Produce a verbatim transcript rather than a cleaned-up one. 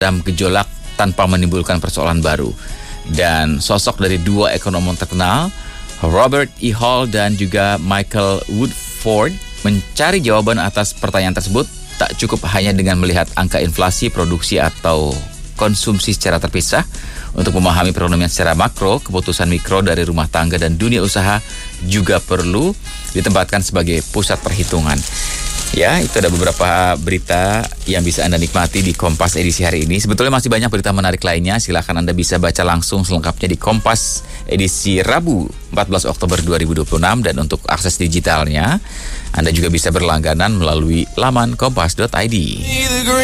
dalam gejolak tanpa menimbulkan persoalan baru. Dan sosok dari dua ekonom terkenal, Robert E. Hall dan juga Michael Woodford, mencari jawaban atas pertanyaan tersebut. Tak cukup hanya dengan melihat angka inflasi, produksi atau konsumsi secara terpisah. Untuk memahami perekonomian secara makro, keputusan mikro dari rumah tangga dan dunia usaha juga perlu ditempatkan sebagai pusat perhitungan. Ya, itu ada beberapa berita yang bisa Anda nikmati di Kompas edisi hari ini. Sebetulnya masih banyak berita menarik lainnya. Silakan Anda bisa baca langsung selengkapnya di Kompas edisi Rabu empat belas Oktober dua ribu dua puluh enam. Dan untuk akses digitalnya, Anda juga bisa berlangganan melalui laman kompas dot i d.